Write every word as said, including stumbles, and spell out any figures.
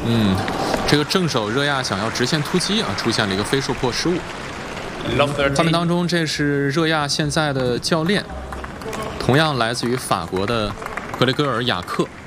嗯，这个正手热亚想要直线突击啊，出现了一个飞术破失误。画面当中，这是热亚现在的教练，同样来自于法国的格雷戈尔·雅克。